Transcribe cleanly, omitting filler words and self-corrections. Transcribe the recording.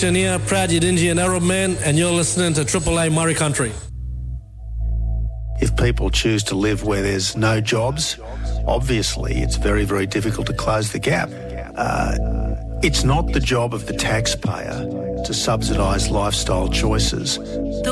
Christian here, proud Yidinji Arab man, and you're listening to Triple A Murray Country. If people choose to live where there's no jobs, obviously it's very, very difficult to close the gap. It's not the job of the taxpayer to subsidise lifestyle choices.